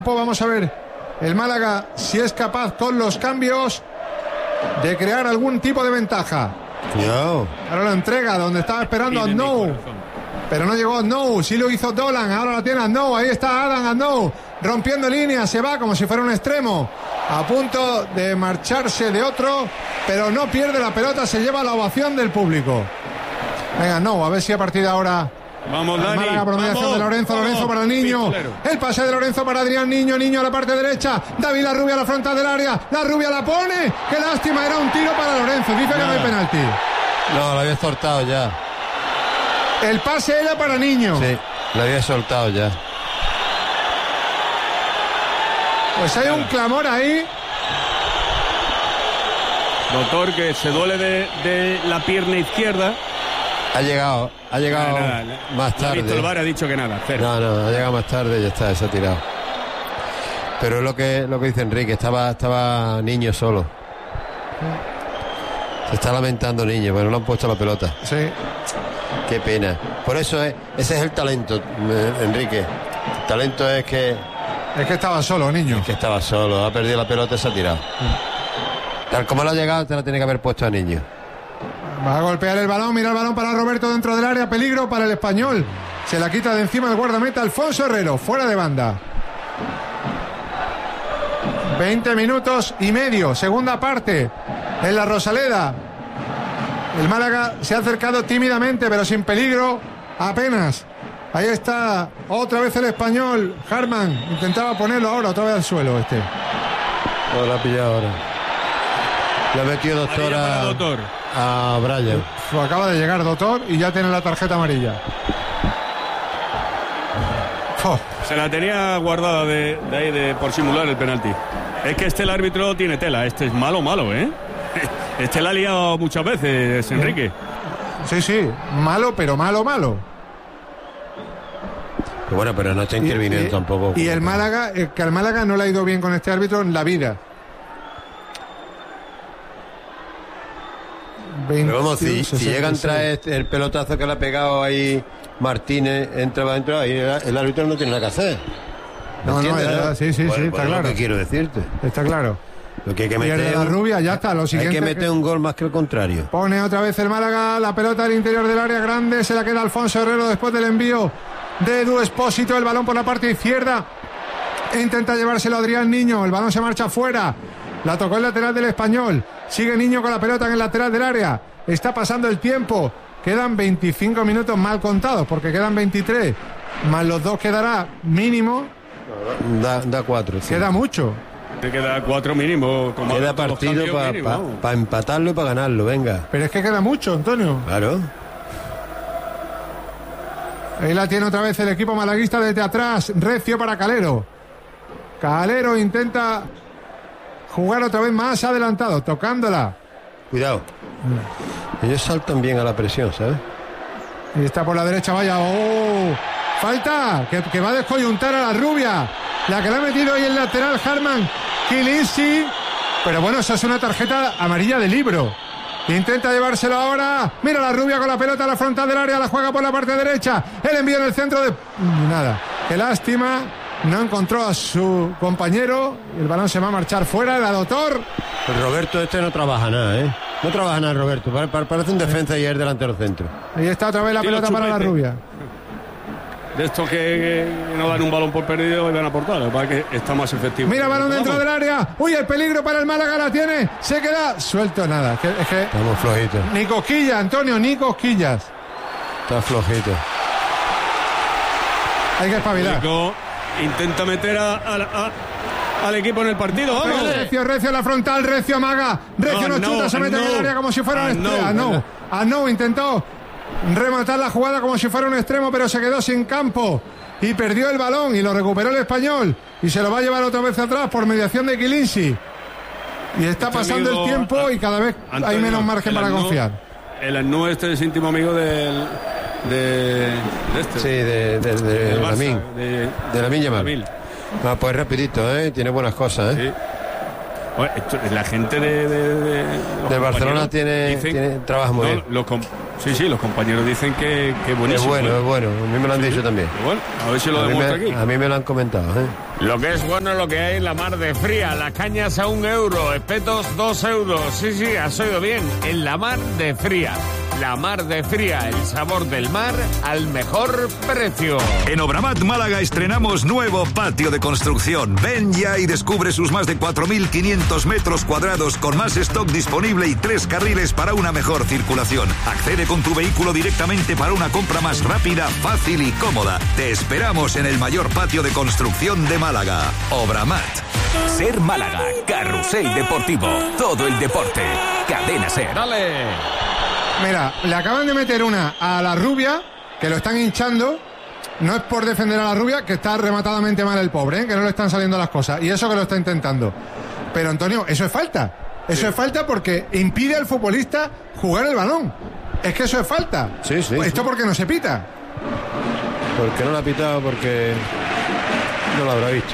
Vamos a ver el Málaga si es capaz con los cambios de crear algún tipo de ventaja. Cuidado. Ahora la entrega donde estaba esperando Aznou, pero no llegó Aznou, sí lo hizo Dolan, ahora la tiene Aznou, ahí está Adam Aznou, rompiendo líneas, se va como si fuera un extremo, a punto de marcharse de otro, pero no pierde la pelota, se lleva la ovación del público. Venga, Aznou, a ver si a partir de ahora... Vamos, Dani. Málaga, promediación de Lorenzo, vamos. Lorenzo para Niño. El pase de Lorenzo para Adrián Niño. Niño a la parte derecha. David La Rubia a la frontal del área. La Rubia la pone. Qué lástima, era un tiro para Lorenzo. Dice que no hay penalti. No, lo había soltado ya. El pase era para Niño. Sí, lo había soltado ya. Pues hay un clamor ahí. Doctor, que se duele de la pierna izquierda. Ha llegado más tarde. El VAR ha dicho que nada, cero. No, ha llegado más tarde y ya está, se ha tirado. Pero es lo que dice Enrique, estaba Niño solo. Se está lamentando Niño, pero no le han puesto la pelota. Sí. Qué pena. Por eso ese es el talento, Enrique. El talento es que estaba solo, Niño. Es que estaba solo, ha perdido la pelota y se ha tirado. Tal como le ha llegado, te la tiene que haber puesto a Niño. Va a golpear el balón, mira el balón para Roberto dentro del área, peligro para el Español. Se la quita de encima el guardameta Alfonso Herrero, fuera de banda. 20 minutos y medio, segunda parte, en la Rosaleda. El Málaga se ha acercado tímidamente, pero sin peligro, apenas. Ahí está, otra vez el Español, Harman, intentaba ponerlo ahora, otra vez al suelo este. Lo ha pillado ahora. Le ha metido doctor a Brian. Acaba de llegar doctor y ya tiene la tarjeta amarilla. Se la tenía guardada de ahí por simular el penalti. Es que el árbitro tiene tela. Este es malo, ¿eh? Este la ha liado muchas veces, Enrique. Sí, malo, pero malo. Pero bueno, pero no está interviniendo tampoco. Y el Málaga, que al Málaga no le ha ido bien con este árbitro en la vida. Pero vamos, si llega a entrar el pelotazo que le ha pegado ahí Martínez, entra adentro, ahí el árbitro no tiene nada que hacer. Sí, está claro. Lo que quiero decirte. Está claro. Lo que hay que meter la Rubia, ya está. Lo siguiente, hay que meter un gol más que el contrario. Pone otra vez el Málaga la pelota al interior del área grande, se la queda Alfonso Herrero después del envío de Edu Espósito, el balón por la parte izquierda. Intenta llevárselo Adrián Niño, el balón se marcha fuera. La tocó el lateral del Español. Sigue Niño con la pelota en el lateral del área. Está pasando el tiempo. Quedan 25 minutos mal contados, porque quedan 23. Más los dos quedará mínimo. Da 4. Sí. Queda mucho. Te queda 4 mínimo. Queda partido para empatarlo y para ganarlo, venga. Pero es que queda mucho, Antonio. Claro. Ahí la tiene otra vez el equipo malaguista desde atrás. Recio para Calero. Calero intenta jugar otra vez más adelantado, tocándola. Cuidado. Ellos saltan bien a la presión, ¿sabes? Y está por la derecha, vaya. ¡Oh! Falta, que va a descoyuntar a la Rubia. La que le ha metido ahí el lateral Harman Kilinsi. Pero bueno, esa es una tarjeta amarilla de libro. Intenta llevárselo ahora. Mira la Rubia con la pelota a la frontal del área. La juega por la parte derecha. El envío en el centro de... Nada. Qué lástima. No encontró a su compañero. El balón se va a marchar fuera. La doctor. Pues Roberto no trabaja nada, ¿eh? No trabaja nada Roberto. Parece un defensa y es delantero centro. Ahí está otra vez la pelota para la Rubia. De estos que no dan un balón por perdido y van a portar, para que está más efectivo. Mira, balón dentro del área. Uy, el peligro para el Málaga, la tiene. Se queda suelto, nada. Es que estamos flojitos. Ni cosquillas, Antonio, ni cosquillas. Está flojito. Hay que espabilar. Intenta meter al equipo en el partido. ¡Vamos! Recio en la frontal, Recio amaga. Recio no chuta, se mete en el área como si fuera un extremo. No, intentó rematar la jugada como si fuera un extremo, pero se quedó sin campo y perdió el balón y lo recuperó el Español y se lo va a llevar otra vez atrás por mediación de Kilinsi. Y está pasando el tiempo y cada vez hay menos margen para confiar. El Arnú es íntimo amigo de este. Sí, de Lamine. De Lamine Yamal. Pues rapidito, tiene buenas cosas, Sí. La gente de Barcelona tiene trabajo muy bien. Sí, los compañeros dicen que es buenísimo. Es bueno. A mí me lo han dicho también. Bueno, a ver si lo demuestra aquí. A mí me lo han comentado, Lo que es bueno es lo que hay en la Mar de Fría. Las cañas a 1 euro, espetos 2 euros. Sí, has oído bien. En la Mar de Fría. La Mar de Fría, el sabor del mar al mejor precio. En Obramat Málaga estrenamos nuevo patio de construcción. Ven ya y descubre sus más de 4.500 metros cuadrados con más stock disponible y 3 carriles para una mejor circulación. Accede con tu vehículo directamente para una compra más rápida, fácil y cómoda. Te esperamos en el mayor patio de construcción de Málaga. Obramat. Ser Málaga, carrusel deportivo. Todo el deporte. Cadena Ser. ¡Dale! Mira, le acaban de meter una a la rubia, que lo están hinchando. No es por defender a la rubia, que está rematadamente mal el pobre, que no le están saliendo las cosas. Y eso que lo está intentando. Pero, Antonio, eso es falta. Eso es falta porque impide al futbolista jugar el balón. Es que eso es falta. Sí. ¿Esto por qué no se pita? Porque no lo ha pitado, porque no lo habrá visto.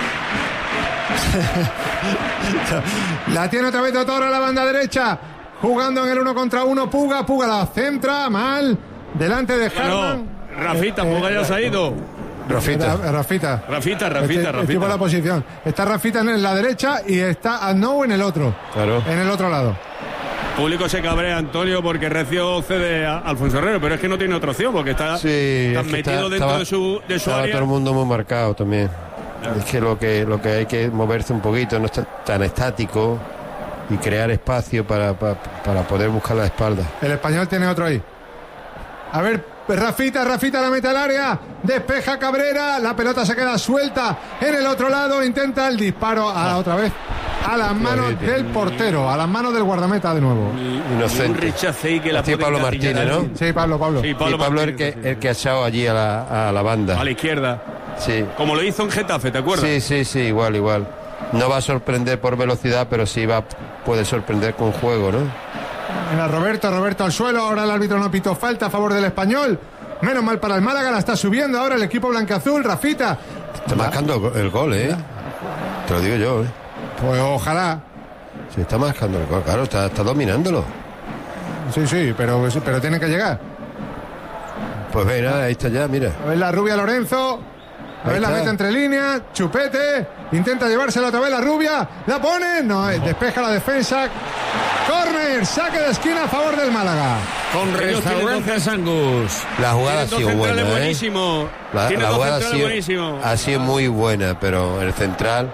La tiene otra vez Totoro a la banda derecha. Jugando en el 1 contra 1, Puga la centra, mal, delante de Harman. Rafita, Puga ya se ha ido. Rafita. Rafita. Por la posición. Está Rafita en la derecha y está Arnau en el otro. Claro. En el otro lado. Público se cabrea, Antonio, porque Recio cede a Alfonso Herrero, pero es que no tiene otra opción, porque está tan metido dentro de su estaba área. Todo el mundo muy marcado también. Es que lo que hay que moverse un poquito, no está tan estático. Y crear espacio para poder buscar la espalda. El Español tiene otro ahí. A ver, Rafita la mete al área. Despeja Cabrera. La pelota se queda suelta en el otro lado. Intenta el disparo otra vez a las manos del portero. A las manos del guardameta de nuevo. Inocente. Un rechazo ahí que la puede Pablo Martínez, ¿no? Sí, Pablo. Sí, Y Pablo Martínez, el que ha echado allí a la banda. a la izquierda. Sí. Como lo hizo en Getafe, ¿te acuerdas? Sí, igual. No va a sorprender por velocidad, pero sí puede sorprender con juego, ¿no? Era Roberto al suelo. Ahora el árbitro no pitó falta a favor del Español. Menos mal para el Málaga, la está subiendo ahora el equipo blanqueazul. Rafita. Está marcando el gol, Te lo digo yo, Pues ojalá. Se está marcando el gol, claro, está dominándolo. Sí, pero tiene que llegar. Pues ve, nada, ahí está ya, mira. A ver la rubia Lorenzo. A ver la mete entre líneas. Chupete. Intenta llevársela otra vez la rubia. La pone. No, despeja la defensa. Córner. Saque de esquina a favor del Málaga. Con Restaurantes Angus. La jugada ha sido buena, buenísimo. La jugada ha sido muy buena, pero el central,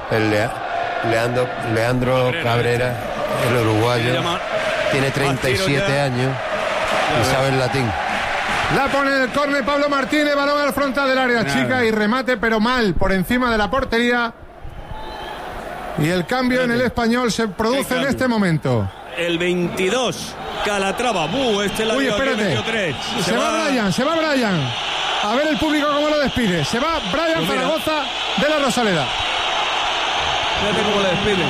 Leandro Cabrera, el uruguayo, tiene 37 años y sabe el latín. La pone en el córner Pablo Martínez, balón al frontal del área chica y remate, pero mal, por encima de la portería. Y el cambio en el Español se produce en este momento. El 22, Calatrava. Uy, espérate. Se va Brian. A ver el público cómo lo despide. Se va Brian Zaragoza de la Rosaleda. Fíjate cómo le despide.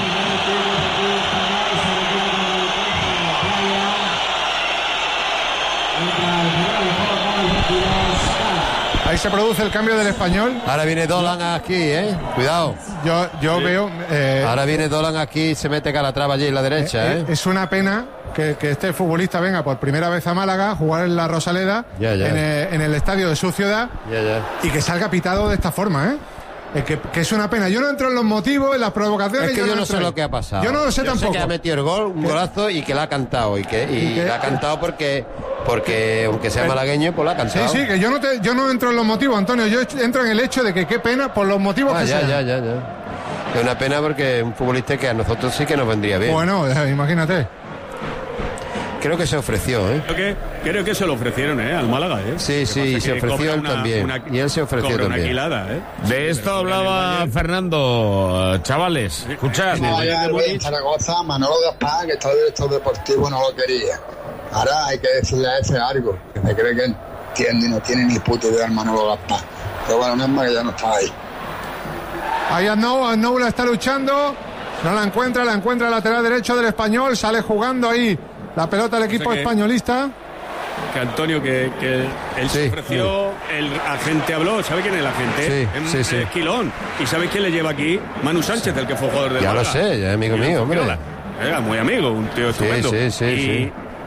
Ahí se produce el cambio del Español. Ahora viene Dolan aquí, cuidado. Yo veo. Ahora viene Dolan aquí y se mete Calatrava allí en la derecha, Es una pena que este futbolista venga por primera vez a Málaga a jugar en la Rosaleda, en el estadio de su ciudad, y que salga pitado de esta forma, que es una pena. Yo no entro en los motivos, en las provocaciones. Es que yo no sé lo que ha pasado. Yo no lo sé tampoco. Sé que ha metido el gol, un golazo, y que la ha cantado. Y la ha cantado porque aunque sea malagueño, pues la ha cantado. Sí, que yo no entro en los motivos, Antonio. Yo entro en el hecho de que qué pena por los motivos que sean. Es una pena porque es un futbolista que a nosotros sí que nos vendría bien. Bueno, imagínate. Creo que se ofreció, Creo que se lo ofrecieron, al Málaga, Sí, se ofreció él también. Y él se ofreció también. Quilada, De esto hablaba Fernando, chavales. Escuchad. No, ayer en Zaragoza, Manolo Gaspar, que está de director deportivo, no lo quería. Ahora hay que decirle a ese algo, que me cree que entiende y no tiene ni puta idea el Manolo Gaspar. Pero bueno, no es más que ya no está ahí. Ahí Arnau la está luchando. No la encuentra lateral derecho del Español. Sale jugando ahí la pelota del equipo españolista. Que Antonio, que él se ofreció, el agente habló. ¿Sabe quién es el agente? Es Esquilón. ¿Y sabe quién le lleva aquí? Manu Sánchez, el que fue jugador de Ya Málaga. lo sé, ya es amigo mío, hombre. Era muy amigo, un tío estupendo. Sí.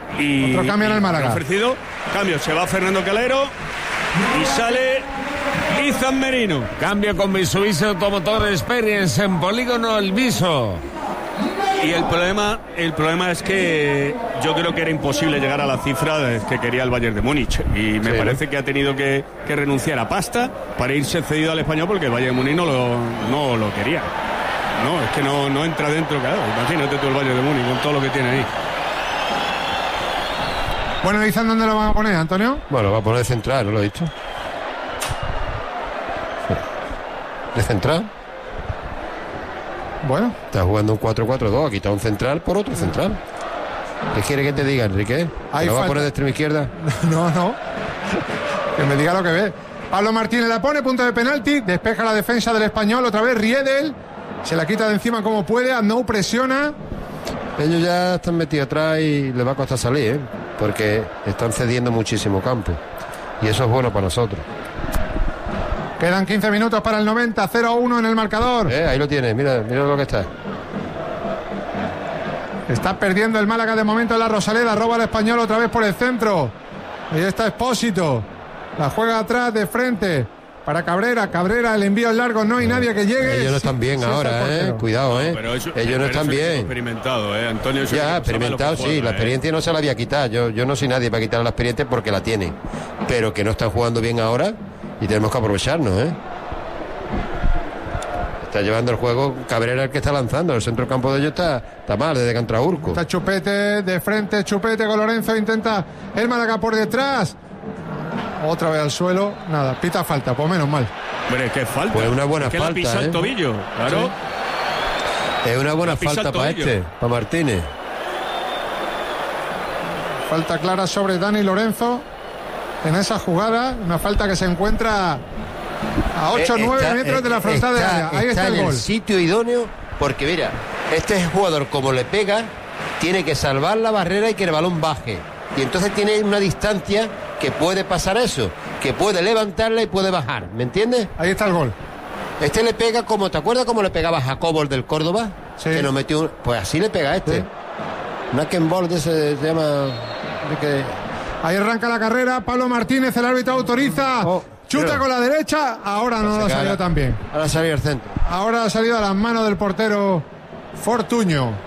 Y otro cambio en el Málaga. Ofrecido, cambio, se va Fernando Calero y sale Izan Merino. Cambio con Mitsubishi Automotor Experience en Polígono El Viso. Y el problema es que yo creo que era imposible llegar a la cifra que quería el Bayern de Múnich. Y me parece que ha tenido que renunciar a pasta para irse cedido al Español porque el Bayern de Múnich no lo quería. No, es que no entra dentro, claro. Imagínate tú el Bayern de Múnich con todo lo que tiene ahí. Bueno, Izan, ¿dónde lo van a poner, Antonio? Bueno, lo va a poner de central, ¿no lo he dicho? ¿De central? Bueno. Está jugando un 4-4-2, ha quitado un central por otro central. ¿Qué quiere que te diga, Enrique? ¿Lo va a poner de extrema izquierda? No. Que me diga lo que ve. Pablo Martínez la pone, punto de penalti, despeja la defensa del Español, otra vez Riedel, se la quita de encima como puede, Aznou presiona. Ellos ya están metidos atrás y les va a costar salir, porque están cediendo muchísimo campo. Y eso es bueno para nosotros. Quedan 15 minutos para el 90, 0-1 en el marcador. Ahí lo tienes, mira lo que está. Está perdiendo el Málaga de momento en la Rosaleda, roba al Español otra vez por el centro. Ahí está Expósito, la juega atrás de frente para Cabrera, el envío es largo, no hay nadie que llegue. Ellos no están bien ahora, cuidado, ellos no están bien. Experimentado, Antonio. Ya, experimentado, sí, la experiencia no se la voy a quitar. Yo no soy nadie para quitar la experiencia porque la tiene. Pero que no están jugando bien ahora y tenemos que aprovecharnos, Está llevando el juego Cabrera, el que está lanzando. El centro del campo de ellos está mal, desde Cantraurco. Está Chupete de frente, Chupete con Lorenzo, intenta el Málaga por detrás. Otra vez al suelo, nada, pita falta, pues menos mal. Pero es que es falta. Pues una buena es que falta. Le pisa el tobillo, claro. Sí. Es una buena falta para para Martínez. Falta clara sobre Dani Lorenzo en esa jugada, una falta que se encuentra a 8 o 9 metros de la frontal de área. Ahí está el gol. En el sitio idóneo, porque mira, este jugador como le pega, tiene que salvar la barrera y que el balón baje. Y entonces tiene una distancia que puede pasar eso, que puede levantarla y puede bajar, ¿me entiendes? Ahí está el gol. Este le pega como, ¿te acuerdas cómo le pegaba Jacobo el del Córdoba? Sí. Que nos metió pues así le pega a este. Sí. Una Kenball de ese se llama. Ahí arranca la carrera, Pablo Martínez, el árbitro autoriza. Chuta con la derecha, ahora no lo ha salido tan bien. Ahora ha salido al centro. Ahora ha salido a las manos del portero Fortuño.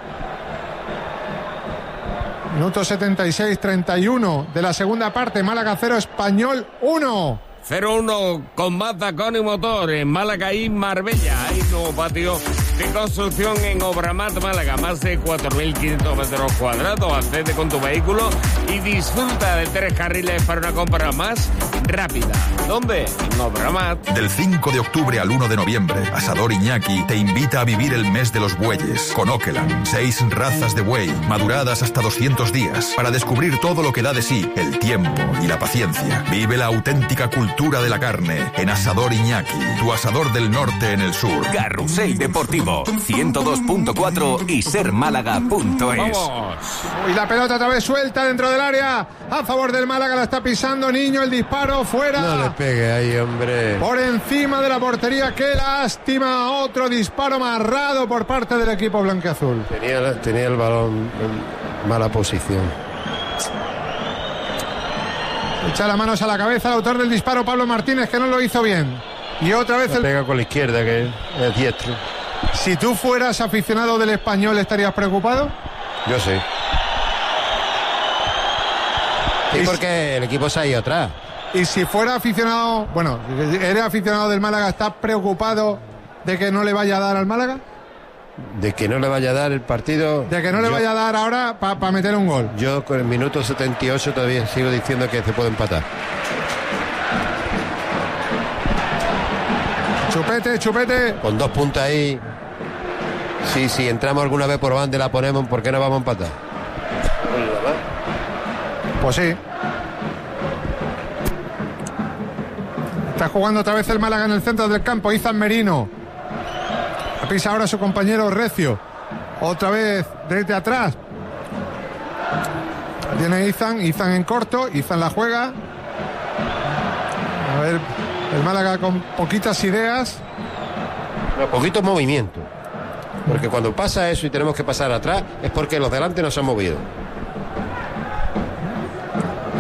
Minuto 76-31 de la segunda parte, Málaga 0, Español 1. 0-1 con Mazda con y motor en Málaga y Marbella. Hay nuevo patio de construcción en Obramat Málaga, más de 4.500 metros cuadrados. Accede con tu vehículo y disfruta de 3 carriles para una compra más rápida. ¿Dónde? En Obramat. Del 5 de octubre al 1 de noviembre, Asador Iñaki te invita a vivir el mes de los bueyes con Okeland. 6 razas de buey, maduradas hasta 200 días, para descubrir todo lo que da de sí el tiempo y la paciencia. Vive la auténtica cultura de la carne en Asador Iñaki, tu asador del norte en el sur. Carrusel Deportivo 102.4 y sermálaga.es. Y la pelota otra vez suelta dentro del área a favor del Málaga, la está pisando Niño, el disparo fuera. No le pegue ahí, hombre. Por encima de la portería, qué lástima, otro disparo amarrado por parte del equipo blanquiazul. Tenía el balón en mala posición. Echa las manos a la cabeza el autor del disparo, Pablo Martínez, que no lo hizo bien. Y otra vez pega con la izquierda, que es diestro. Si tú fueras aficionado del Español, ¿estarías preocupado? Yo sí. Sí, porque el equipo se ha ido atrás. Y si fuera aficionado, bueno, eres aficionado del Málaga, ¿estás preocupado de que no le vaya a dar al Málaga? De que no le vaya a dar el partido. De que no le vaya a dar ahora para meter un gol. Yo con el minuto 78 todavía sigo diciendo que se puede empatar. Chupete. Con 2 puntos ahí. Sí, si entramos alguna vez por banda y la ponemos, ¿por qué no vamos a empatar? Pues sí. Está jugando otra vez el Málaga en el centro del campo. Izan Merino. Pisa ahora su compañero Recio. Otra vez desde atrás. Tiene Izan en corto. Izan la juega. A ver, el Málaga con poquitas ideas. Poquitos movimientos. Porque cuando pasa eso y tenemos que pasar atrás, es porque los delante no se han movido.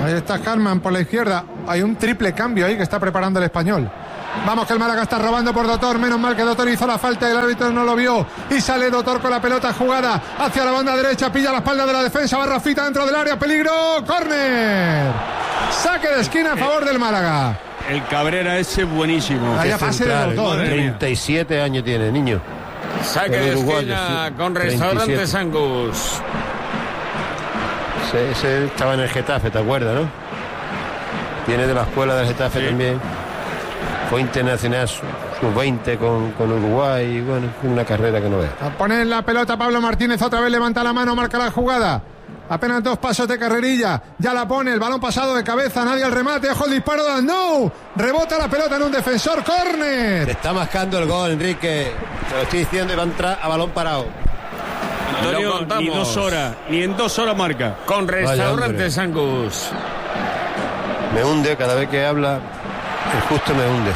Ahí está Harman por la izquierda. Hay un triple cambio ahí que está preparando el Español. Vamos, que el Málaga está robando por Dotor. Menos mal que Dotor hizo la falta y el árbitro no lo vio. Y sale Dotor con la pelota jugada hacia la banda derecha. Pilla la espalda de la defensa. Va Rafita dentro del área. Peligro. ¡Córner! Saque de esquina a favor del Málaga. El Cabrera ese buenísimo. Vaya pase de Dotor. 37 años tiene, niño. Saque de esquina con Restaurantes Angus. Ese estaba en el Getafe, ¿te acuerdas, no? Viene de la escuela del Getafe también. Fue internacional sub-20 con Uruguay. Y bueno, una carrera que no ve. A poner la pelota Pablo Martínez. Otra vez levanta la mano, marca la jugada. Apenas 2 pasos de carrerilla. Ya la pone, el balón pasado de cabeza. Nadie al remate. Ojo el disparo de No. Rebota la pelota en un defensor. ¡Córner! Te está mascando el gol, Enrique. Te lo estoy diciendo y va a entrar a balón parado. Antonio, ni 2 horas. Ni en 2 horas marca. Con Restaurantes Angus. Me hunde cada vez que habla. El justo me hunde.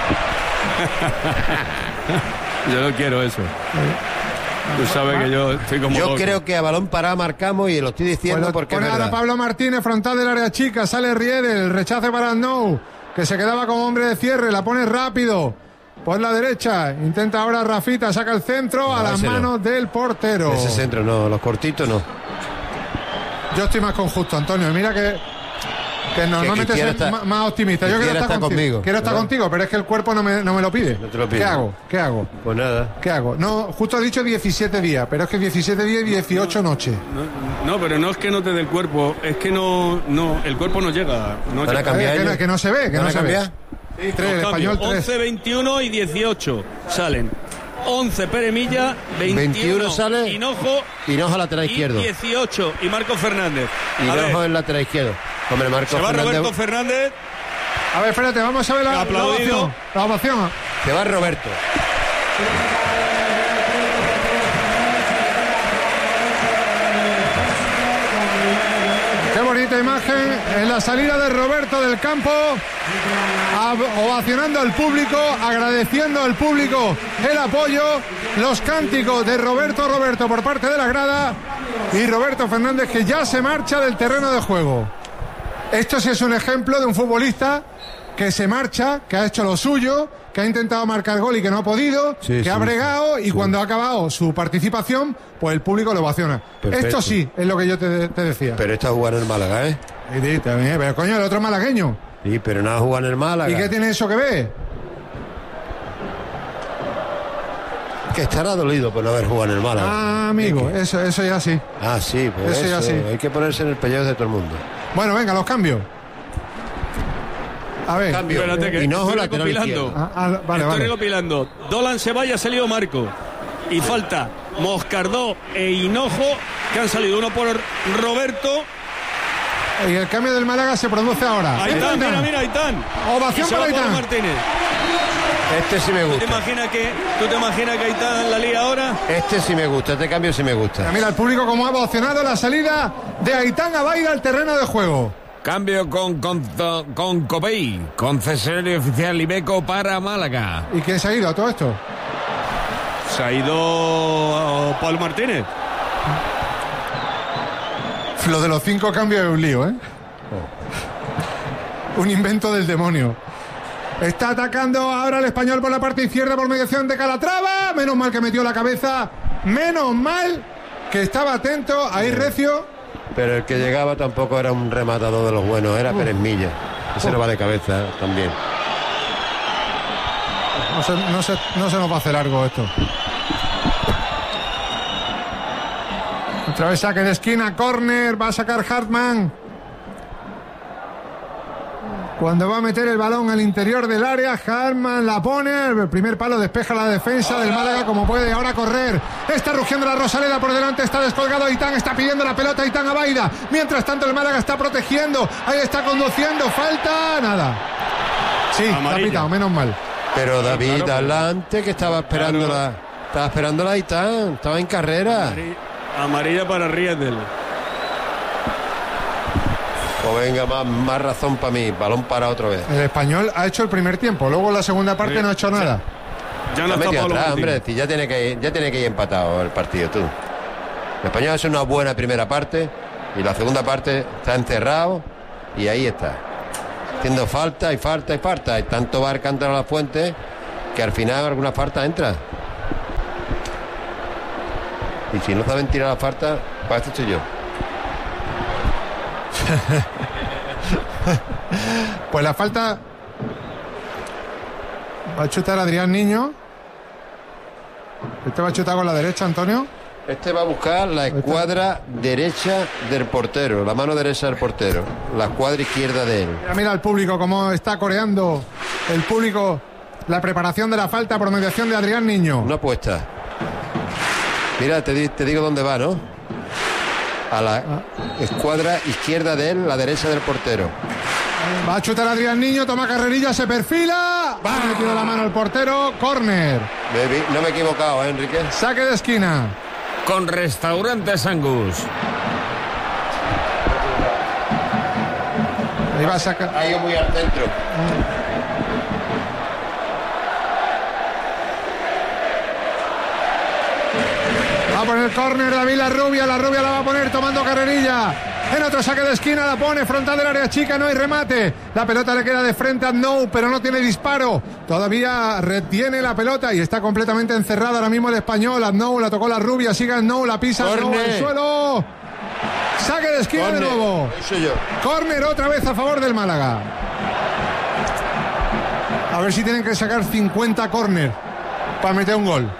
Yo no quiero eso. Tú sabes que yo estoy como... Yo creo que a balón parado marcamos y lo estoy diciendo porque es pone ahora verdad. Pablo Martínez, frontal del área chica. Sale Riedel, el rechace para No, que se quedaba como hombre de cierre. La pone rápido por la derecha. Intenta ahora Rafita, saca el centro a las manos del portero. Ese centro no, los cortitos no. Yo estoy más con Justo, Antonio. Mira que normalmente soy más optimista. Yo quiero estar contigo. Quiero estar contigo, pero es que el cuerpo no me lo pide. No te lo pide. ¿Qué hago? Pues nada. ¿Qué hago? No, Justo ha dicho 17 días, pero es que 17 días y 18 noches. No, pero no es que no te dé el cuerpo, es que no, el cuerpo no llega. No ¿Van a cambiar que no se ve, que no se ve. Sí, 3, el Español 3. 11, 21 y 18 salen. 11 Pere Milla, 21 sale Hinojo lateral izquierdo. 18 y Marco Fernández. Hinojo en lateral izquierdo. Hombre, Marco se va Fernández. Roberto Fernández. A ver, espérate, vamos a ver la ovación. Se va Roberto. Qué bonita imagen en la salida de Roberto del campo, ovacionando al público, agradeciendo al público el apoyo, los cánticos de Roberto por parte de la grada y Roberto Fernández, que ya se marcha del terreno de juego. Esto sí es un ejemplo de un futbolista que se marcha, que ha hecho lo suyo, que ha intentado marcar gol y que no ha podido, ha bregado y cuando ha acabado su participación, pues el público lo ovaciona. Perfecto. Esto sí es lo que yo te decía. Pero está jugando en el Málaga, ¿eh? Sí, también, pero coño, el otro malagueño. Sí, pero nada jugar en el Málaga. ¿Y qué tiene eso que ver? Que estará dolido por no haber jugado en el Málaga. Ah, amigo, eso ya sí. Ah, sí, pues eso ya sí. Hay que ponerse en el pellejo de todo el mundo. Bueno, venga, los cambios. A ver, espérate que Hinojo estoy lateral recopilando. izquierdo. Estoy recopilando. Dolan se vaya, ha salido Marco. Y falta Moscardó e Hinojo, que han salido uno por Roberto. Y el cambio del Málaga se produce ahora. Aitán, mira, Aitán. Ovación para Aitán. Martínez. Este sí me gusta. ¿Tú te imaginas que Aitán la lía ahora? Este sí me gusta, este cambio sí me gusta. Mira el público como ha ovacionado la salida de Aitán Abaida al terreno de juego. Cambio con Copey, concesionario oficial Iveco para Málaga. ¿Y quién se ha ido a todo esto? Se ha ido Pablo Martínez. Lo de los 5 cambios es un lío, ¿eh? Un invento del demonio. Está atacando ahora el Español por la parte izquierda por mediación de Calatrava. Menos mal que metió la cabeza. Menos mal que estaba atento. Ahí Recio. Pero el que llegaba tampoco era un rematador de los buenos. Era Pérez Milla. Ese no va de cabeza también. No se nos va a hacer largo esto. Otra vez saque de esquina, córner, va a sacar Hartman. Cuando va a meter el balón al interior del área, Hartman la pone, el primer palo despeja la defensa del Málaga como puede, ahora correr. Está rugiendo la Rosaleda por delante, está descolgado Aitán, está pidiendo la pelota Aitán Abaida. Mientras tanto el Málaga está protegiendo, ahí está conduciendo, falta, nada. Sí, la ha pitado, menos mal. Pero David adelante que estaba esperando la Aitán, estaba en carrera. Amarilla para Riedel. Pues venga, más razón para mí. Balón para otra vez. El Español ha hecho el primer tiempo, luego en la segunda parte no ha hecho nada. Ya no está atrás, hombre, ya tiene que ir empatado el partido, tú. El Español ha hecho una buena primera parte y la segunda parte está encerrado Y ahí está. Haciendo falta y falta y falta. Hay tanto bar cantando a la fuente que al final alguna falta entra. Y si no saben tirar la falta, para esto estoy yo. Pues la falta va a chutar Adrián Niño. Este va a chutar con la derecha, Antonio. Este va a buscar la escuadra derecha del portero, la mano derecha del portero, la escuadra izquierda de él. Mira el público cómo está coreando el público la preparación de la falta por mediación de Adrián Niño. Una apuesta. Mira, te digo dónde va, ¿no? A la escuadra izquierda de él, la derecha del portero. Va a chutar Adrián Niño, toma carrerilla, se perfila. Ha metido la mano el portero, córner. No me he equivocado, ¿eh, Enrique? Saque de esquina. Con Restaurantes Angus. Ahí va a sacar. Ha ido muy al centro. Va a poner córner David la rubia la va a poner tomando carrerilla. En otro saque de esquina la pone frontal del área chica, no hay remate. La pelota le queda de frente a Aznou, pero no tiene disparo. Todavía retiene la pelota y está completamente encerrada ahora mismo el español. Aznou la tocó la rubia, sigue Aznou, la pisa Aznou al suelo. Saque de esquina Corner. De nuevo. Eso yo. Córner otra vez a favor del Málaga. A ver si tienen que sacar 50 córner para meter un gol.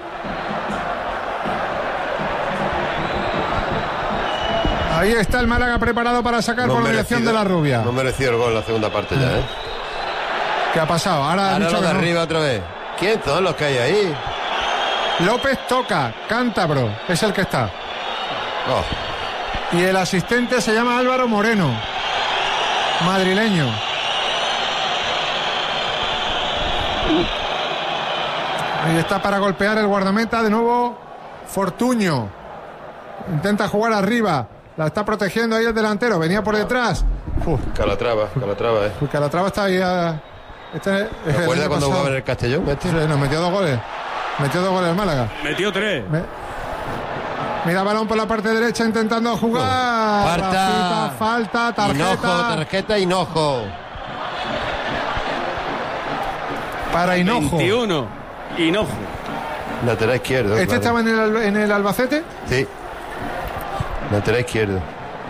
Ahí está el Málaga preparado para sacar por la dirección de la rubia. No mereció el gol en la segunda parte ya, ¿eh? ¿Qué ha pasado? Ahora Ahora dicho lo de que no. arriba otra vez. ¿Quién son los que hay ahí? López toca, cántabro, es el que está. Oh. Y el asistente se llama Álvaro Moreno, madrileño. Ahí está para golpear el guardameta, de nuevo Fortuño. Intenta jugar arriba. La está protegiendo ahí el delantero. Venía por detrás. Calatrava, ¿eh? Calatrava está ahí. ¿Te acuerdas cuando jugaba en el Castellón? Sí, nos metió 2 goles. Metió 2 goles el Málaga. Metió 3. Mira, balón por la parte derecha intentando jugar. Falta, tarjeta. Tarjeta Hinojo. Para Hinojo. 21. Hinojo. Lateral izquierdo. ¿Este claro. estaba en el Albacete? Sí. Lateral izquierdo.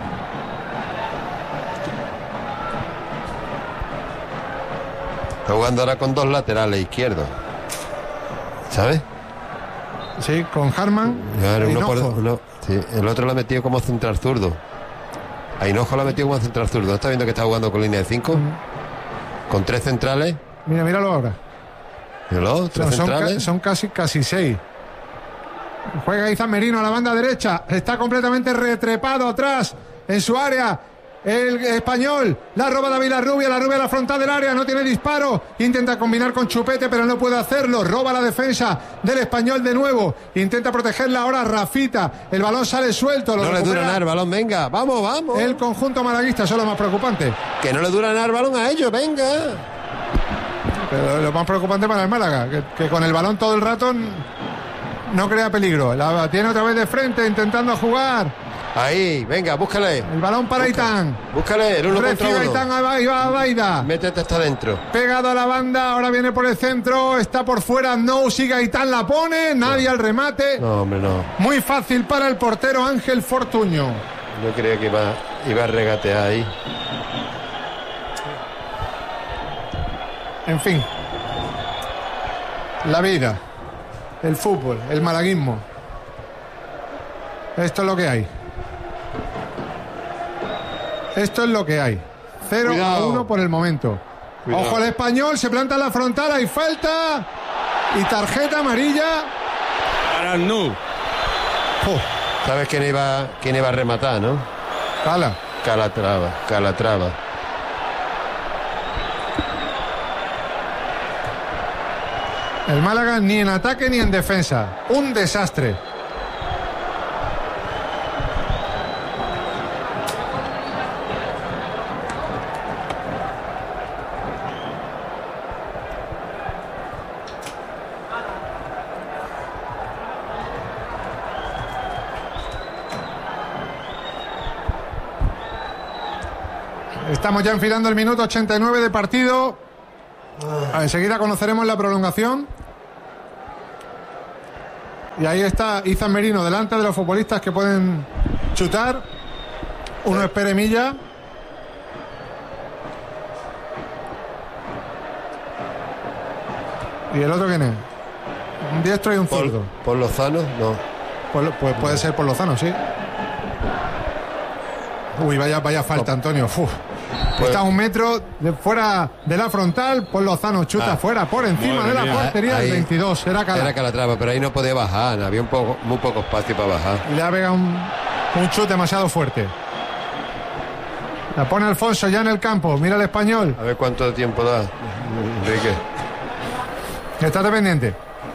Está jugando ahora con 2 laterales izquierdos. ¿Sabes? Sí, con Harman. Claro, e uno por Hinojo. uno. Sí, el otro lo ha metido como central zurdo. A Hinojo lo ha metido como central zurdo. ¿Está viendo que está jugando con línea de 5? Con 3 centrales. Míralo ahora. Míralo, 3 centrales. Son casi 6. Juega Izan Merino a la banda derecha. Está completamente retrepado atrás en su área. El español la roba David la rubia a la frontal del área, no tiene disparo, intenta combinar con Chupete pero no puede hacerlo, roba la defensa del español de nuevo, intenta protegerla ahora Rafita, el balón sale suelto, No le dura nada el balón, venga, vamos. El conjunto malaguista, eso es lo más preocupante. Que no le dura nada el balón a ellos, venga. Pero lo más preocupante para el Málaga, que con el balón todo el rato no crea peligro, la tiene otra vez de frente intentando jugar. Ahí, venga, búscale. El balón para Aitán. Búscale, el 1 contra 1. Aitán a Baida. Métete hasta adentro. Pegado a la banda, ahora viene por el centro, está por fuera, no, sigue Aitán, la pone, nadie al remate. No, hombre, no. Muy fácil para el portero Ángel Fortuño. Yo creía que iba a regatear ahí. En fin. La vida, el fútbol, el malaguismo. Esto es lo que hay. Esto es lo que hay. 0-1 por el momento. Cuidado. Ojo al español, se planta en la frontal, hay falta. Y tarjeta amarilla. Para Nu. ¿Sabes quién iba a rematar, no? Calatrava. El Málaga ni en ataque ni en defensa. Un desastre. Estamos ya enfilando el minuto 89 de partido. Enseguida conoceremos la prolongación. Y ahí está Izan Merino delante de los futbolistas que pueden chutar. Uno es Pere Milla. ¿Y el otro quién es? Un diestro y un zurdo. ¿Por Lozano? No. Pues puede ser por Lozano, sí. Uy, vaya falta, Antonio. Uf. Está a 1 metro fuera de la frontal. Por Lozano chuta fuera, por encima de la portería. Ahí, el 22. Era Calatrava, pero ahí no podía bajar. Había muy poco espacio para bajar. Y le ha pegado un chute demasiado fuerte. La pone Alfonso ya en el campo. Mira el Español. A ver cuánto tiempo da, Enrique. Estate pendiente.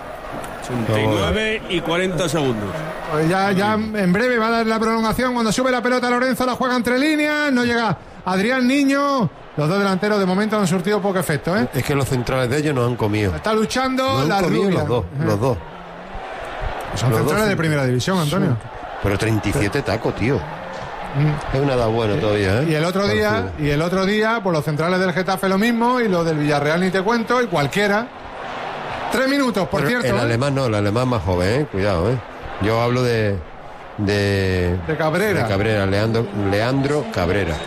89 y 40 segundos. Pues ya en breve va a dar la prolongación. Cuando sube la pelota Lorenzo, la juega entre líneas. No llega Adrián Niño. Los dos delanteros de momento han surtido poco efecto, ¿eh? Es que los centrales de ellos no han comido. Está luchando la rubia. Los dos. Son los centrales de primera división, Antonio. Pero 37 tacos, tío. Es una edad buena todavía, ¿eh? Y el otro día, por los centrales del Getafe lo mismo, y los del Villarreal ni te cuento, y cualquiera. 3 minutos, por cierto. El alemán no, el alemán más joven, cuidado, Yo hablo de Cabrera. De Cabrera, Leandro Cabrera.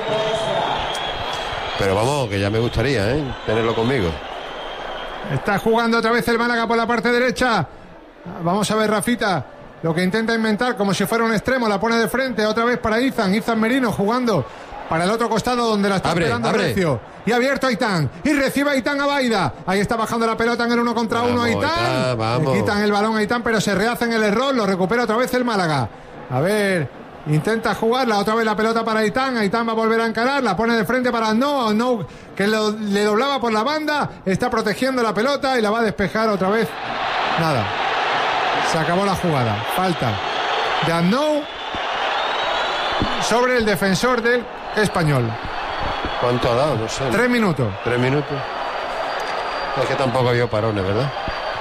Pero vamos, que ya me gustaría, tenerlo conmigo. Está jugando otra vez el Málaga por la parte derecha. Vamos a ver, Rafita, lo que intenta inventar como si fuera un extremo. La pone de frente, otra vez para Izan Merino jugando para el otro costado donde la está esperando Recio. Y abierto Aitán. Y recibe Aitán a Baida. Ahí está bajando la pelota en el 1 contra 1 Aitán. Le quitan el balón a Aitán, pero se rehacen el error. Lo recupera otra vez el Málaga. A ver, intenta jugarla. Otra vez la pelota para Aitán. Aitán va a volver a encarar. La pone de frente para No, que le doblaba por la banda. Está protegiendo la pelota y la va a despejar otra vez. Nada. Se acabó la jugada. Falta de Arnau sobre el defensor del Español. ¿Cuánto ha dado? No sé. 3 minutos. 3 minutos. Es que tampoco había parones, ¿verdad?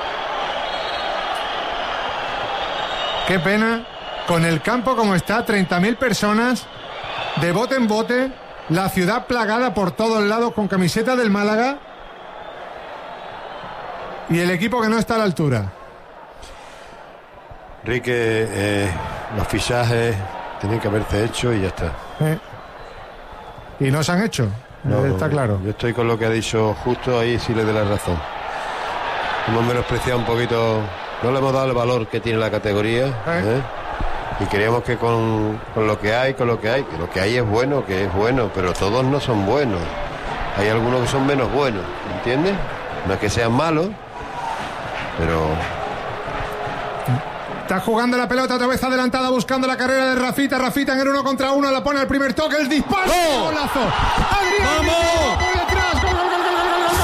Qué pena. Con el campo como está, 30.000 personas, de bote en bote, la ciudad plagada por todos lados con camiseta del Málaga y el equipo que no está a la altura. Enrique, los fichajes tienen que haberse hecho y ya está. Y no se han hecho, está claro. Yo estoy con lo que ha dicho justo, ahí sí le doy la razón. Hemos menospreciado un poquito, no le hemos dado el valor que tiene la categoría, y queríamos que con lo que hay, que lo que hay es bueno, pero todos no son buenos. Hay algunos que son menos buenos, ¿entiendes? No es que sean malos, pero... Está jugando la pelota otra vez adelantada, buscando la carrera de Rafita. Rafita en el 1 contra 1, la pone al primer toque, el disparo. ¡Oh! ¡Golazo! ¡Adrián! ¡Vamos! ¡Por detrás! ¡Gol, gol, gol,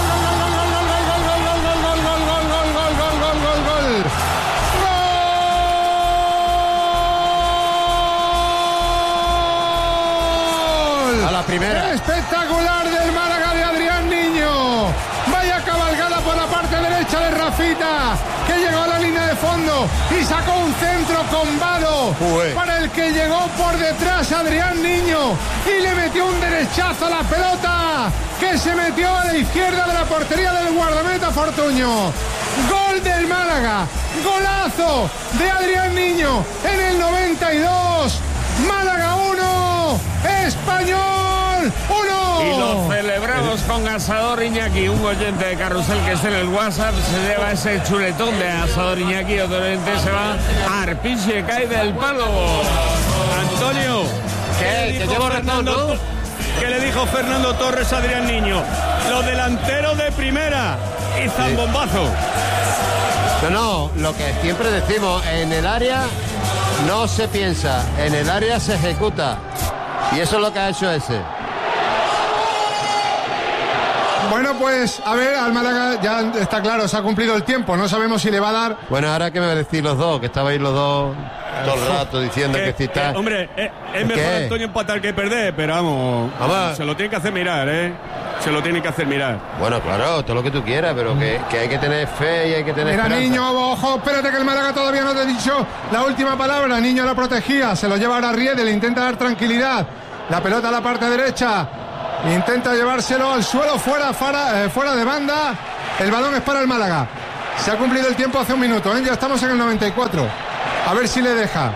gol! ¡A la primera! ¡Espectacular del Málaga de Adrián Niño! ¡Vaya cabalgada por la parte derecha de Rafita! Que llegó a la línea de fondo y sacó un centro combado para el que llegó por detrás Adrián Niño y le metió un derechazo a la pelota que se metió a la izquierda de la portería del guardameta Fortuño. Gol del Málaga, golazo de Adrián Niño en el 92. Málaga 1, Español 1. Y lo celebramos con Asador Iñaki, un oyente de Carrusel que está en el WhatsApp, se lleva ese chuletón de Asador Iñaki, otro oyente se va a Arpiche, cae del palo. Antonio, ¿qué le dijo Fernando Torres a Adrián Niño? Los delanteros de primera y zambombazo. No, lo que siempre decimos, en el área no se piensa, en el área se ejecuta. Y eso es lo que ha hecho ese. Bueno, pues, a ver, al Málaga ya está claro, se ha cumplido el tiempo, no sabemos si le va a dar... Bueno, ahora que me va a decir los dos, que estabais los dos todo el rato diciendo que citar... Hombre, es mejor Antonio empatar que perder, pero vamos, se lo tiene que hacer mirar, Se lo tiene que hacer mirar. Bueno, claro, todo lo que tú quieras, pero que hay que tener fe y hay que tener esperanza. Niño, ojo, espérate que el Málaga todavía no te ha dicho la última palabra. Niño la protegía, se lo lleva ahora Riede, le intenta dar tranquilidad. La pelota a la parte derecha Intenta llevárselo al suelo, fuera de banda. El balón es para el Málaga. Se ha cumplido el tiempo hace un minuto, ¿eh? Ya estamos en el 94. A ver si le deja.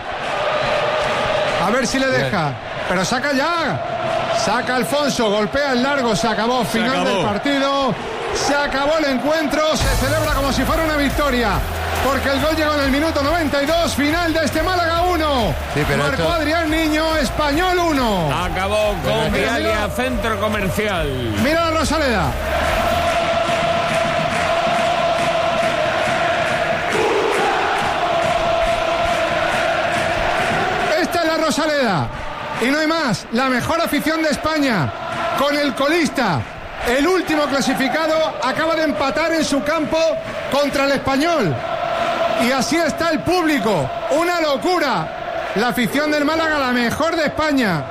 Pero saca ya. Saca Alfonso, golpea el largo, se acabó. Final del partido. Se acabó el encuentro. Se celebra como si fuera una victoria. Porque el gol llegó en el minuto 92. Final de este Málaga 1. Sí, Marcó Adrián Niño, Español 1. Acabó con Vialia Centro Comercial. Mira la Rosaleda. Rosaleda. Y no hay más. La mejor afición de España. Con el colista. El último clasificado acaba de empatar en su campo contra el Español. Y así está el público. Una locura. La afición del Málaga, la mejor de España.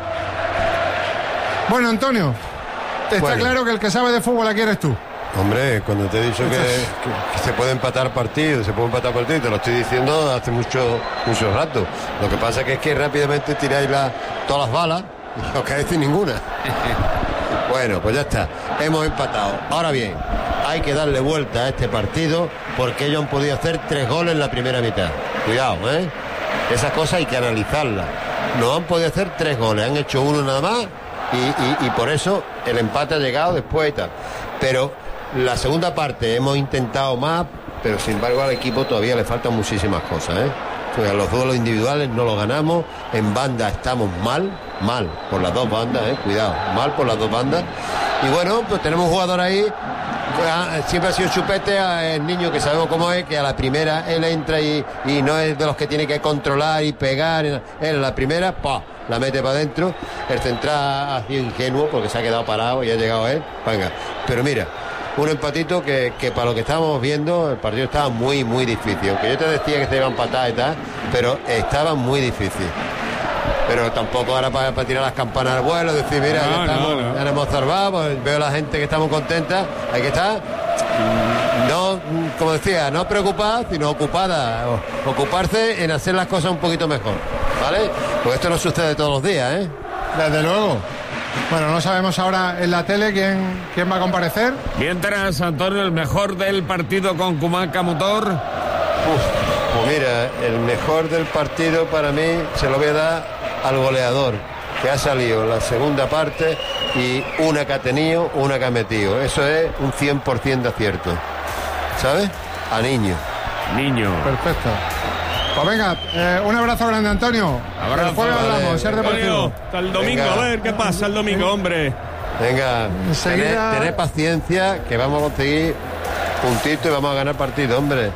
Bueno, Antonio, está claro que el que sabe de fútbol aquí eres tú. Hombre, cuando te he dicho que se puede empatar partidos, te lo estoy diciendo hace mucho rato. Lo que pasa es que rápidamente tiráis todas las balas y no cae sin ninguna. Bueno, pues ya está, hemos empatado. Ahora bien, hay que darle vuelta a este partido porque ellos han podido hacer 3 goles en la primera mitad. Cuidado, esas cosas hay que analizarlas. No han podido hacer 3 goles, han hecho 1 nada más y por eso el empate ha llegado después y tal. Pero la segunda parte hemos intentado más, pero sin embargo al equipo todavía le faltan muchísimas cosas, Pues los duelos individuales no los ganamos, en banda estamos mal por las dos bandas, cuidado, mal por las dos bandas. Y bueno, pues tenemos un jugador ahí, siempre ha sido Chupete, el Niño, que sabemos cómo es, que a la primera él entra y no es de los que tiene que controlar y pegar, él a la primera, la mete para adentro. El central ha sido ingenuo porque se ha quedado parado y ha llegado él, venga. Pero mira, un empatito que para lo que estábamos viendo el partido estaba muy difícil, aunque yo te decía que se iba a empatar y tal, pero estaba muy difícil. Pero tampoco ahora para tirar las campanas al vuelo, decir mira, ya estamos, ya nos hemos salvado, pues veo a la gente que estamos contentas, hay que estar, no, como decía, no preocupada, sino ocupada, ocuparse en hacer las cosas un poquito mejor, ¿vale? Pues esto no sucede todos los días, Desde luego. Bueno, no sabemos ahora en la tele quién va a comparecer. Mientras, Antonio, el mejor del partido con Cumaca Motor. Pues mira, el mejor del partido para mí se lo voy a dar al goleador, que ha salido la segunda parte y una que ha tenido, una que ha metido. Eso es un 100% de acierto. ¿Sabes? A Niño. Perfecto. Pues venga, un abrazo grande, Antonio. Abrazo. El jueves hablamos, Ser Deportivo. Hasta el domingo, venga. A ver qué pasa el domingo, hombre. Venga, enseguida... tened paciencia, que vamos a conseguir puntito y vamos a ganar partido, hombre.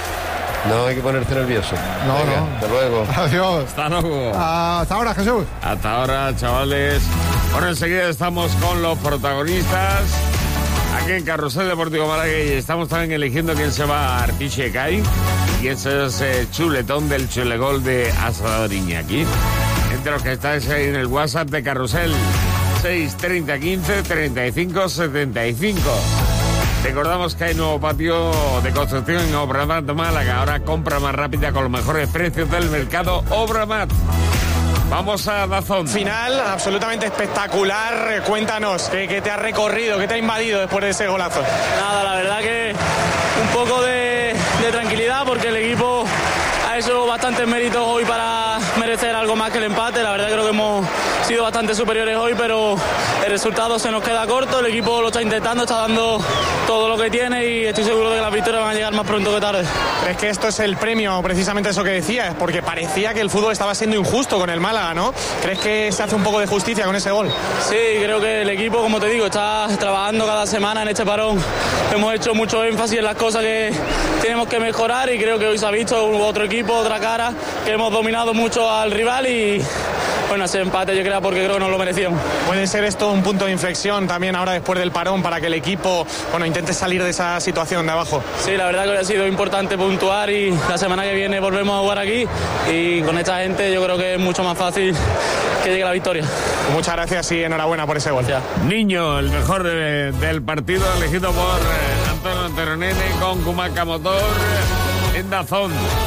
No hay que ponerse nervioso. No. Hasta luego. Adiós. Hasta luego. Hasta ahora, Jesús. Hasta ahora, chavales. Bueno, enseguida estamos con los protagonistas aquí en Carrusel Deportivo Málaga y estamos también eligiendo quién se va a Artiche Cay y ese es chuletón del chulegol de Asador Iñaki. Entre los que estáis ahí en el WhatsApp de Carrusel 630 15 35 75. Recordamos que hay nuevo patio de construcción en Obramat Málaga. Ahora compra más rápida con los mejores precios del mercado Obramat. Vamos a Dazón. Final absolutamente espectacular. Cuéntanos, ¿qué te ha recorrido, qué te ha invadido después de ese golazo? Nada, la verdad que un poco de tranquilidad porque el equipo ha hecho bastantes méritos hoy para merecer algo más que el empate. La verdad creo que hemos sido bastante superiores hoy, pero el resultado se nos queda corto. El equipo lo está intentando, está dando todo lo que tiene y estoy seguro de que las victorias van a llegar más pronto que tarde. ¿Crees que esto es el premio, precisamente eso que decías? Porque parecía que el fútbol estaba siendo injusto con el Málaga, ¿no? ¿Crees que se hace un poco de justicia con ese gol? Sí, creo que el equipo, como te digo, está trabajando cada semana en este parón. Hemos hecho mucho énfasis en las cosas que tenemos que mejorar y creo que hoy se ha visto otro equipo, otra cara, que hemos dominado mucho al rival y bueno, ese empate yo creo porque creo que nos lo merecíamos. ¿Puede ser esto un punto de inflexión también ahora después del parón para que el equipo, intente salir de esa situación de abajo? Sí, la verdad que ha sido importante puntuar y la semana que viene volvemos a jugar aquí y con esta gente yo creo que es mucho más fácil que llegue la victoria. Muchas gracias y enhorabuena por ese gol. Gracias. Niño, el mejor del partido elegido por Antonio Anteronene con Cumaca Motor en Dazón.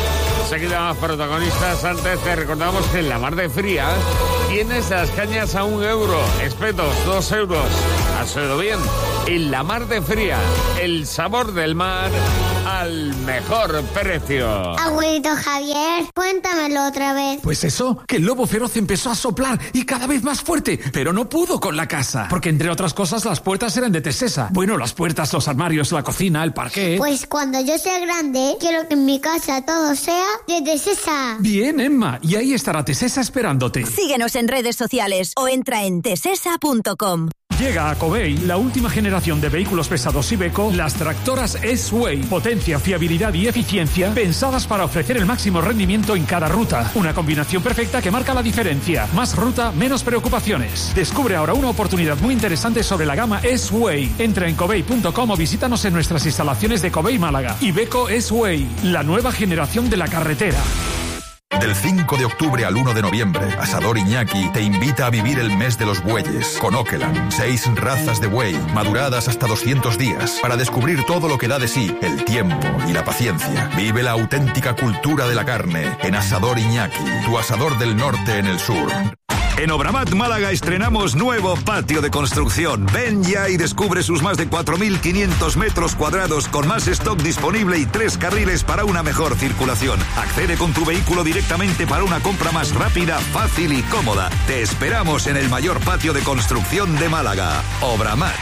Enseguida más protagonistas. Antes te recordamos que en la Mar de Fría tienes las cañas a €1, espetos 2 euros. ¿Has oído bien? En la Mar de Fría, el sabor del mar al mejor precio. Abuelito Javier, cuéntamelo otra vez. Pues eso, que el lobo feroz empezó a soplar y cada vez más fuerte, pero no pudo con la casa, porque entre otras cosas las puertas eran de Tesesa. Bueno, las puertas, los armarios, la cocina, el parqué. Pues cuando yo sea grande, quiero que en mi casa todo sea de Tesesa. Bien, Emma, y ahí estará Tesesa esperándote. Síguenos en redes sociales o entra en tesesa.com. Llega a Covey la última generación de vehículos pesados Iveco, las tractoras S-Way. Potencia, fiabilidad y eficiencia pensadas para ofrecer el máximo rendimiento en cada ruta. Una combinación perfecta que marca la diferencia. Más ruta, menos preocupaciones. Descubre ahora una oportunidad muy interesante sobre la gama S-Way. Entra en covey.com o visítanos en nuestras instalaciones de Covey Málaga. Iveco S-Way, la nueva generación de la carretera. Del 5 de octubre al 1 de noviembre, Asador Iñaki te invita a vivir el mes de los bueyes con Okeland. 6 razas de buey, maduradas hasta 200 días, para descubrir todo lo que da de sí, el tiempo y la paciencia. Vive la auténtica cultura de la carne en Asador Iñaki, tu asador del norte en el sur. En Obramat Málaga estrenamos nuevo patio de construcción. Ven ya y descubre sus más de 4.500 metros cuadrados con más stock disponible y 3 carriles para una mejor circulación. Accede con tu vehículo directamente para una compra más rápida, fácil y cómoda. Te esperamos en el mayor patio de construcción de Málaga. Obramat.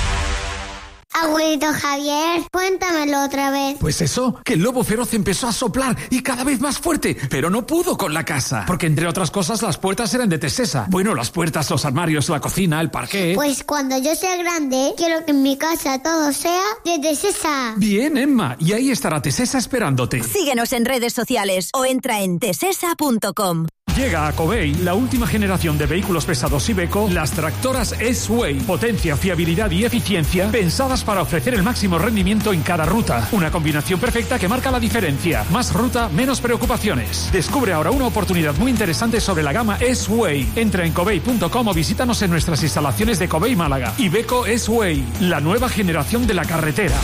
Abuelito Javier, cuéntamelo otra vez. Pues eso, que el lobo feroz empezó a soplar y cada vez más fuerte, pero no pudo con la casa, porque entre otras cosas las puertas eran de Tesesa. Bueno, las puertas, los armarios, la cocina, el parqué. Pues cuando yo sea grande, quiero que en mi casa todo sea de Tesesa. Bien, Emma, y ahí estará Tesesa esperándote. Síguenos en redes sociales o entra en tesesa.com. Llega a Covey la última generación de vehículos pesados Iveco, las tractoras S-Way. Potencia, fiabilidad y eficiencia pensadas para ofrecer el máximo rendimiento en cada ruta. Una combinación perfecta que marca la diferencia. Más ruta, menos preocupaciones. Descubre ahora una oportunidad muy interesante sobre la gama S-Way. Entra en covey.com o visítanos en nuestras instalaciones de Covey Málaga. Iveco S-Way, la nueva generación de la carretera.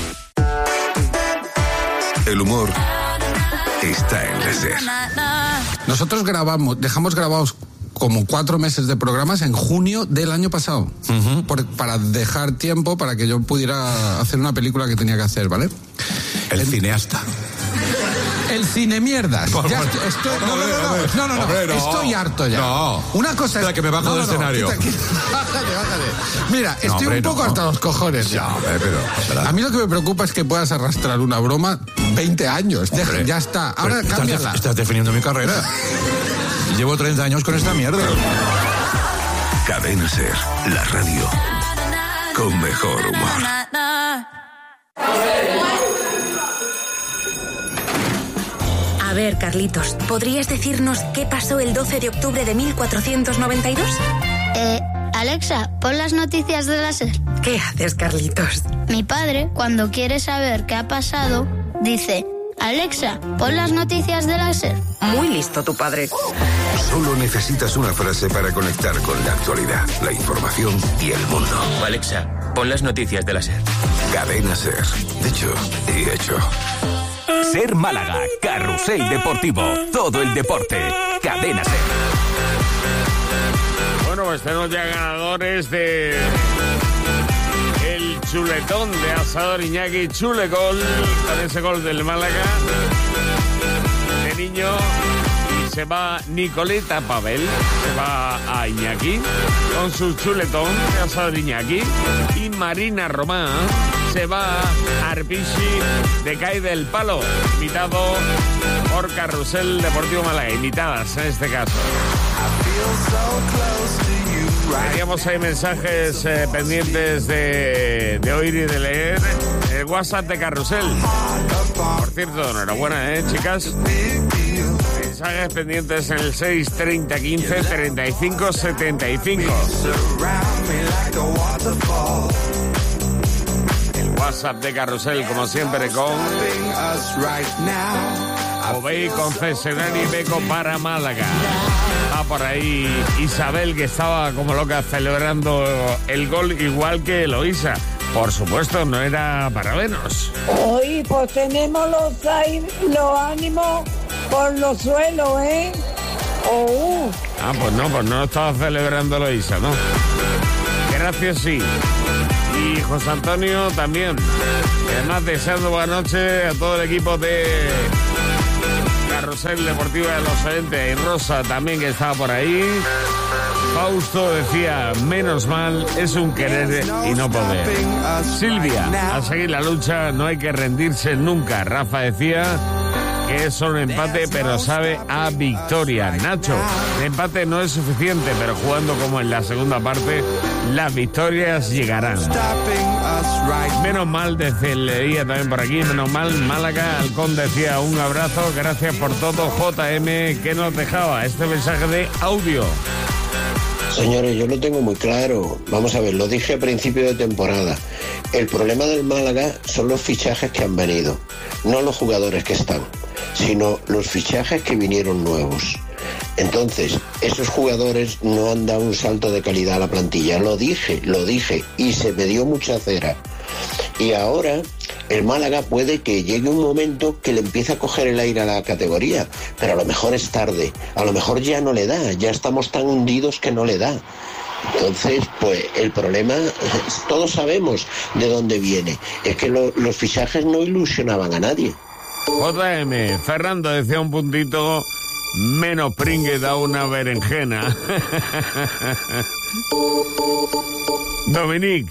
El humor está en la SER. Nosotros dejamos grabados como 4 meses de programas en junio del año pasado, para dejar tiempo para que yo pudiera hacer una película que tenía que hacer, ¿vale? El cineasta. El cine mierdas. Ya estoy, no. Estoy harto ya. No. Una cosa es que me bajo del escenario. Bájate. Mira, estoy un poco hasta los cojones ya. Pero a mí lo que me preocupa es que puedas arrastrar una broma 20 años. Ya está. Ahora cámbiala. Estás definiendo mi carrera. Llevo 30 años con esta mierda. Cadena SER, la radio con mejor humor. A ver, Carlitos, ¿podrías decirnos qué pasó el 12 de octubre de 1492? Alexa, pon las noticias de la SER. ¿Qué haces, Carlitos? Mi padre, cuando quiere saber qué ha pasado, dice: Alexa, pon las noticias de la SER. Muy listo tu padre. Solo necesitas una frase para conectar con la actualidad, la información y el mundo. Alexa, pon las noticias de la SER. Cadena SER. Dicho y hecho. SER Málaga, Carrusel Deportivo. Todo el deporte. Cadena SER. Bueno, pues tenemos ya ganadores de el chuletón de Asador Iñaki. Chulegol, con ese gol del Málaga de niño. Y se va Nicoleta Pavel, se va a Iñaki con su chuletón de Asador Iñaki. Y Marina Román se va a Arpichi de Cai del Palo, invitado por Carrusel Deportivo Málaga, invitadas en este caso. Teníamos ahí mensajes pendientes de oír y de leer. El WhatsApp de Carrusel. Por cierto, enhorabuena, chicas. Mensajes pendientes en el 630 15 35 75. El WhatsApp de Carrusel, como siempre, con Covey Concesionario Iveco para Málaga. Va por ahí Isabel, que estaba como loca celebrando el gol, igual que Eloísa. Por supuesto, no era para menos. Hoy pues tenemos los ánimos por los suelos, ¿eh? Pues no estaba celebrándolo Isa, ¿no? Gracias, sí. Y José Antonio también. Además, deseando buenas noches a todo el equipo de Carrusel Deportivo de los Oyentes. Y Rosa también, que estaba por ahí. Fausto decía, menos mal, es un querer y no poder. Silvia, a seguir la lucha, no hay que rendirse nunca. Rafa decía que es solo un empate, pero sabe a victoria. Nacho, el empate no es suficiente, pero jugando como en la segunda parte, las victorias llegarán. Menos mal, leía también por aquí, menos mal, Málaga. Halcón decía, un abrazo, gracias por todo. JM, que nos dejaba este mensaje de audio. Señores, yo lo tengo muy claro. Vamos a ver, lo dije a principio de temporada. El problema del Málaga son los fichajes que han venido, no los jugadores que están, sino los fichajes que vinieron nuevos. Entonces, esos jugadores no han dado un salto de calidad a la plantilla. Lo dije, y se me dio mucha cera. Y ahora el Málaga puede que llegue un momento que le empiece a coger el aire a la categoría, pero a lo mejor es tarde, a lo mejor ya no le da, ya estamos tan hundidos que no le da. Entonces, pues el problema, todos sabemos de dónde viene, es que los fichajes no ilusionaban a nadie. JM, Fernando decía un puntito, menos pringue da una berenjena. Dominique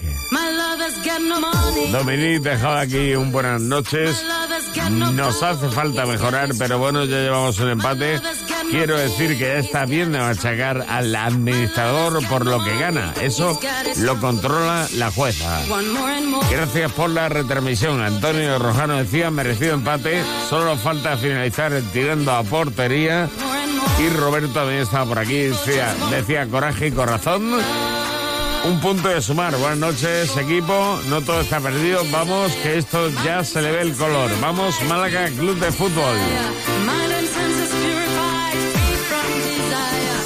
dejaba aquí un buenas noches. Nos hace falta mejorar, pero bueno, ya llevamos un empate. Quiero decir que está bien de machacar al administrador por lo que gana. Eso lo controla la jueza. Gracias por la retransmisión. Antonio Rojano decía, merecido empate. Solo falta finalizar tirando a portería. Y Roberto también estaba por aquí. Decía coraje y corazón. Un punto de sumar. Buenas noches, equipo. No todo está perdido. Vamos, que esto ya se le ve el color. Vamos, Málaga Club de Fútbol.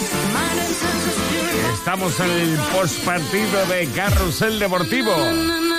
Estamos en el postpartido de Carrusel Deportivo.